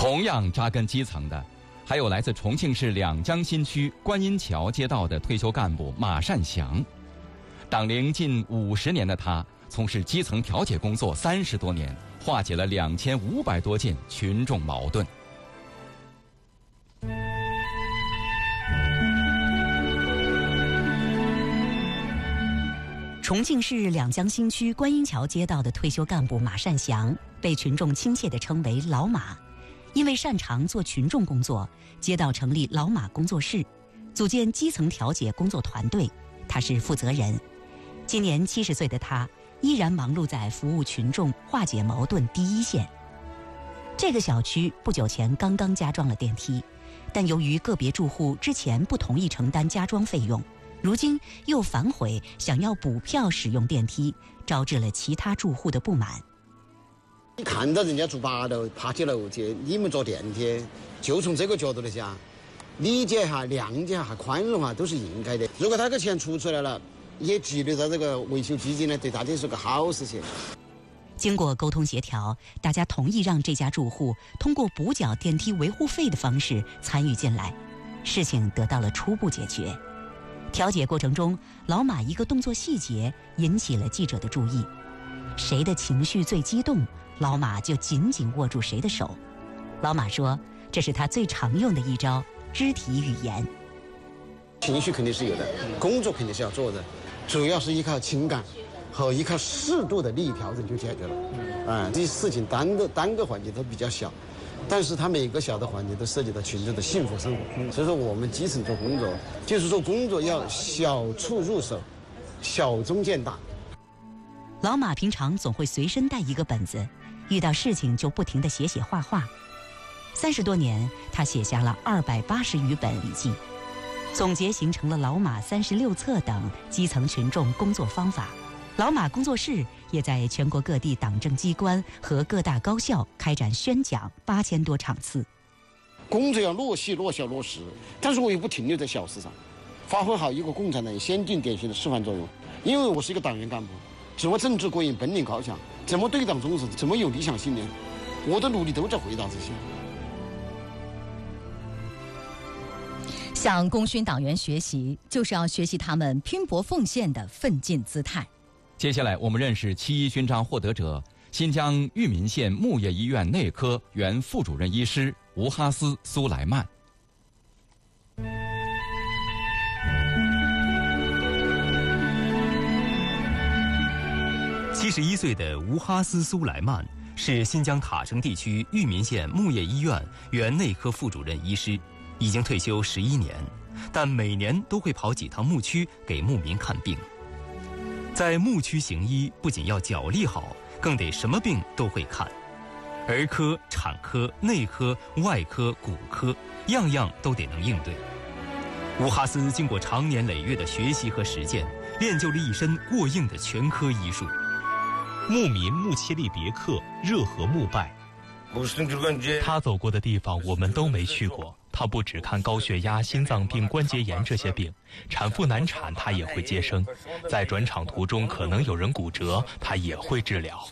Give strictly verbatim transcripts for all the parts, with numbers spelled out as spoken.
同样扎根基层的，还有来自重庆市两江新区观音桥街道的退休干部马善祥。党龄近五十年的他，从事基层调解工作三十多年，化解了两千五百多件群众矛盾。 重庆市两江新区观音桥街道的退休干部马善祥，被群众亲切地称为老马。因为擅长做群众工作，街道成立老马工作室，组建基层调解工作团队，他是负责人。今年七十岁的他，依然忙碌在服务群众、化解矛盾第一线。这个小区不久前刚刚加装了电梯，但由于个别住户之前不同意承担加装费用，如今又反悔想要补票使用电梯，招致了其他住户的不满。 你看到人家住八楼爬起楼去，你们坐电梯，就从这个角度来讲，理解哈、谅解哈、宽容哈，都是应该的。如果他个钱出出来了，也积累到这个维修基金呢，对大家是个好事情。 经过沟通协调，大家同意让这家住户通过补缴电梯维护费的方式参与进来，事情得到了初步解决。调解过程中，老马一个动作细节引起了记者的注意，谁的情绪最激动，老马就紧紧握住谁的手。老马说，这是他最常用的一招肢体语言。 情绪肯定是有的，工作肯定是要做的，主要是依靠情感和依靠适度的利益调整就解决了。啊、嗯，这些事情单个单个环节都比较小，但是它每个小的环节都涉及到群众的幸福生活。所以说，我们基层做工作，就是说工作要小处入手，小中见大。 老马平常总会随身带一个本子，遇到事情就不停地写写画画。三十多年，他写下了二百八十余本笔记，总结形成了老马三十六册等基层群众工作方法。老马工作室也在全国各地党政机关和各大高校开展宣讲八千多场次。 工作要落细、落小、落实，但是我也不停留在小事上，发挥好一个共产党先进典型的示范作用。因为我是一个党员干部，自我政治过硬，本领高强，怎么对党忠实，怎么有理想信念，我的努力都在回答这些。 向功勋党员学习，就是要学习他们拼搏奉献的奋进姿态。 接下来我们认识七一勋章获得者，新疆玉民县木业医院内科原副主任医师吴哈斯·苏莱曼。 七十一岁的吴哈斯·苏莱曼是新疆塔城地区玉民县木业医院原内科副主任医师，已经退休十一年，但每年都会跑几趟牧区给牧民看病。在牧区行医，不仅要脚力好，更得什么病都会看，儿科、产科、内科、外科、骨科，样样都得能应对。吴哈斯经过长年累月的学习和实践，练就了一身过硬的全科医术。 牧民穆切利别克热河牧拜，他走过的地方我们都没去过。他不只看高血压、心脏病、关节炎这些病，产妇难产他也会接生，在转场途中可能有人骨折，他也会治疗。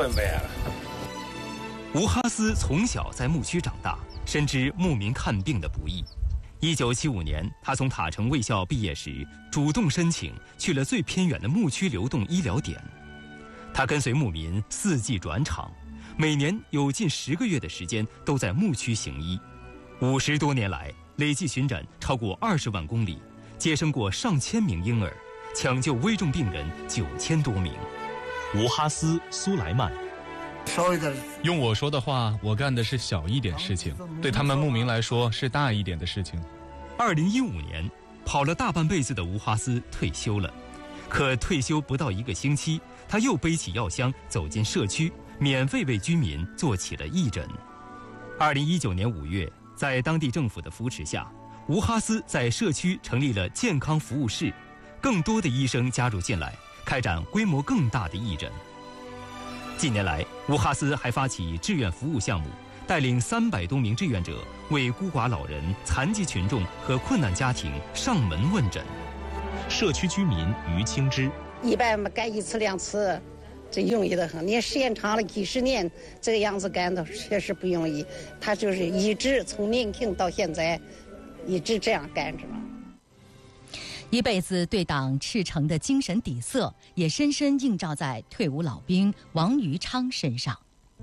吴哈斯从小在牧区长大，深知牧民看病的不易。一九七五年，他从塔城卫校毕业时，主动申请去了最偏远的牧区流动医疗点。他跟随牧民四季转场，每年有近十个月的时间都在牧区行医。五十多年来，累计巡诊超过二十万公里，接生过上千名婴儿，抢救危重病人九千多名。 吴哈斯·苏莱曼， 用我说的话，我干的是小一点事情，对他们牧民来说是大一点的事情。 二零一五年，跑了大半辈子的吴哈斯退休了，可退休不到一个星期，他又背起药箱走进社区，免费为居民做起了义诊。二零一九年五月，在当地政府的扶持下，吴哈斯在社区成立了健康服务室，更多的医生加入进来，开展规模更大的义诊。近年来，吴哈斯还发起志愿服务项目，带领三百多名志愿者为孤寡老人、残疾群众和困难家庭上门问诊。 社区居民于清之， 一般改一次两次， 这容易的很。你时间长了几十年，这个样子干的确实不容易。他就是一直从年轻到现在，一直这样干着。 一辈子对党赤诚的精神底色，也深深映照在退伍老兵王于昌身上。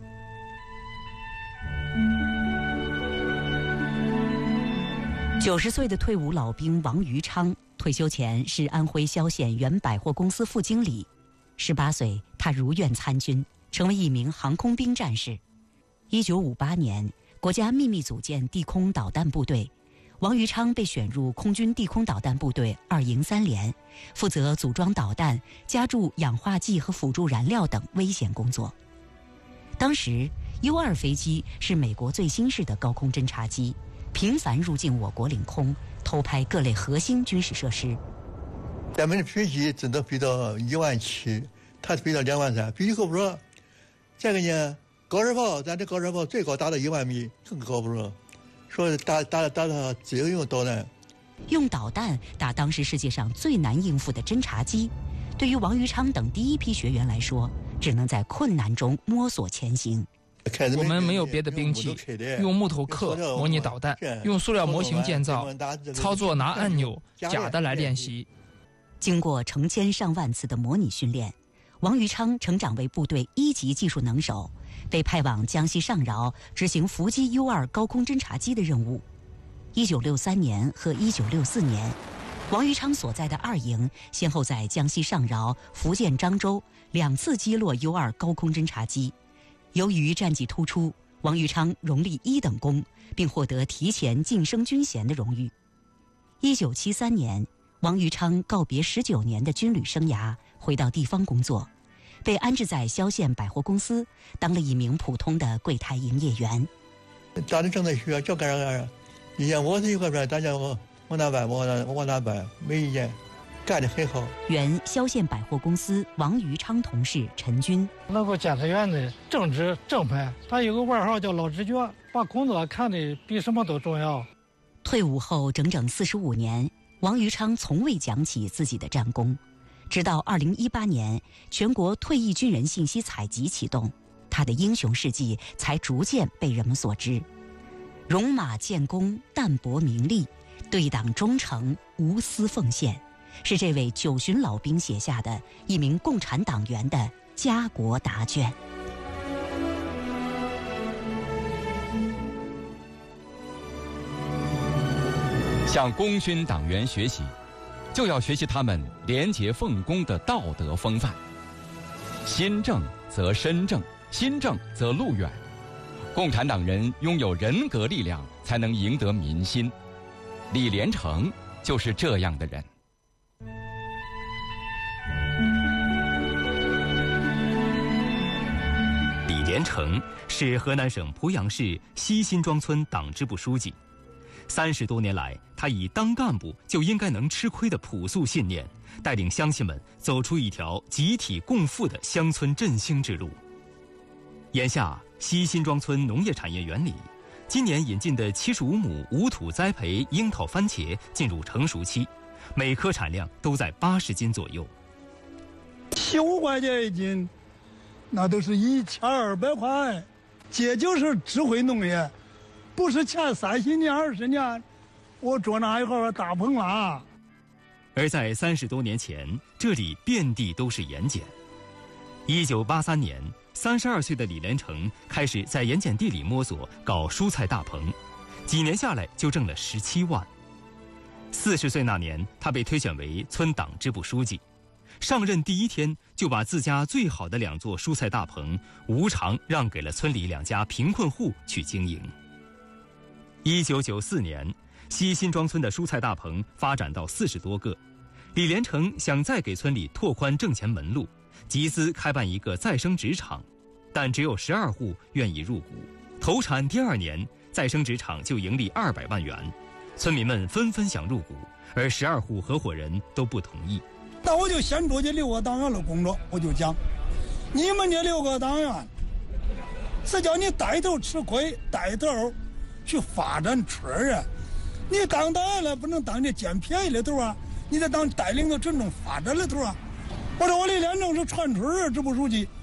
九十岁的退伍老兵王于昌，退休前是安徽萧县原百货公司副经理。十八岁，他如愿参军，成为一名航空兵战士。一九五八年，国家秘密组建地空导弹部队。王于昌被选入空军地空导弹部队二营三连，负责组装导弹、加注氧化剂和辅助燃料等危险工作。当时 U 二飞机是美国最新式的高空侦察机，频繁入境我国领空，偷拍各类核心军事设施。 咱们的飞机只能飞到一万七，它飞到两万三，飞机够不着。这个呢，高射炮，咱这高射炮最高达到一万米，更高不着。说打打打到只有用导弹， 用导弹打当时世界上最难应付的侦察机，对于王于昌等第一批学员来说，只能在困难中摸索前行。 我们没有别的兵器，用木头刻模拟导弹，用塑料模型建造，操作拿按钮假的来练习。 经过成千上万次的模拟训练，王于昌成长为部队一级技术能手，被派往江西上饶执行伏击 U 二高空侦察机的任务。一九六三年和一九六四年，王于昌所在的二营先后在江西上饶、福建漳州两次击落 U 二高空侦察机。由于战绩突出，王于昌荣立一等功，并获得提前晋升军衔的荣誉。一九七三年，王于昌告别十九年的军旅生涯，回到地方工作，被安置在萧县百货公司，当了一名普通的柜台营业员。 大家正在学，就干啥干啥。以前我是一个说，大家我往哪办，我往哪我往哪办，没意见，干得很好。 原萧县百货公司王于昌同事陈军， 那个检测员的正直正派，他有个外号叫老直觉，把工作看得比什么都重要。 退伍后整整四十五年，王于昌从未讲起自己的战功。直到二零一八年，全国退役军人信息采集启动，他的英雄事迹才逐渐被人们所知。戎马建功，淡泊名利，对党忠诚，无私奉献，是这位九旬老兵写下的一名共产党员的家国答卷。 向功勋党员学习，就要学习他们廉洁奉公的道德风范。心正则身正，心正则路远。共产党人拥有人格力量，才能赢得民心。李连成就是这样的人。 李连成是河南省濮阳市西辛庄村党支部书记。三十多年来，他以当干部就应该能吃亏的朴素信念，带领乡亲们走出一条集体共富的乡村振兴之路。眼下，西辛庄村农业产业园里，今年引进的七十五亩无土栽培樱桃番茄进入成熟期，每颗产量都在八十斤左右。 十五块钱一斤，那都是一千二百块。这就是智慧农业。不是前三十年、二十年，我捉那一号大棚了。 而在三十多年前，这里遍地都是盐碱。一九八三年，三十二岁的李连成开始在盐碱地里摸索搞蔬菜大棚，几年下来就挣了十七万。四十岁那年，他被推选为村党支部书记，上任第一天就把自家最好的两座蔬菜大棚无偿让给了村里两家贫困户去经营。一九九四年，西辛庄村的蔬菜大棚发展到四十多个，李连成想再给村里拓宽挣钱门路，集资开办一个再生纸厂，但只有十二户愿意入股。投产第二年，再生纸厂就盈利二百万元，村民们纷纷想入股，而十二户合伙人都不同意。 那我就先做这六个党员的工作，我就讲，你们这六个党员是叫你带头吃亏，带头去发展村儿啊！你当党员了，不能当这捡便宜的头啊！你得当带领着群众发展的头啊！我说我李连成是串村儿支部书记，